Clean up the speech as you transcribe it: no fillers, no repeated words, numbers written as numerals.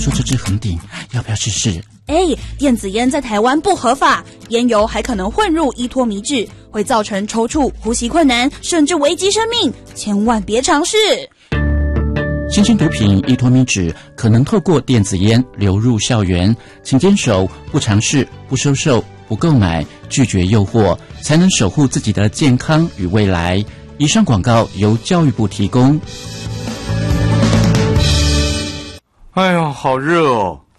说这支横顶，要不要试试？ 电子烟在台湾不合法，烟油还可能混入依托米脂，会造成抽搐、呼吸困难，甚至危及生命，千万别尝试。 新型毒品依托米脂可能透过电子烟流入校园，请坚守不尝试、不收受、不购买、拒绝诱惑，才能守护自己的健康与未来。以上广告由教育部提供。 哎呀，好热哦！